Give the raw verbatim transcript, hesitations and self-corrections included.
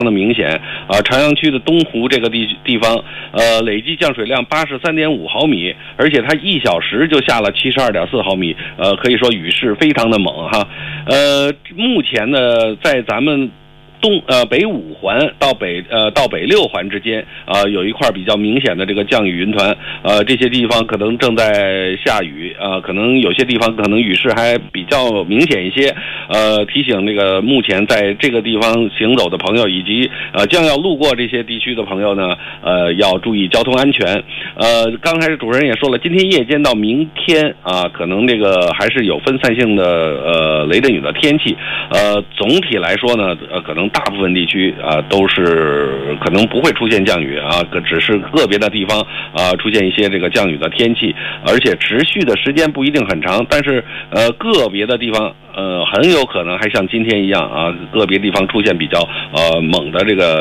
的明显啊，朝阳区的东湖这个地地方，呃，累计降水量八十三点五毫米，而且它一小时就下了七十二点四毫米，呃，可以说雨势非常的猛哈。呃，目前呢，在咱们东呃北五环到北呃到北六环之间啊、呃，有一块比较明显的这个降雨云团，呃，这些地方可能正在下雨啊、呃，可能有些地方可能雨势还比较明显一些，呃，提醒这个目前在这个地方行走的朋友以及呃将要路过这些地区的朋友呢，呃，要注意交通安全。呃，刚才主持人也说了，今天夜间到明天啊、呃，可能这个还是有分散性的呃雷阵雨的天气，呃，总体来说呢，呃，可能大部分地区啊、呃、都是可能不会出现降雨啊，只是个别的地方啊、呃、出现一些这个降雨的天气，而且持续的时间不一定很长，但是呃个别的地方呃很有可能还像今天一样啊，个别地方出现比较呃猛的这个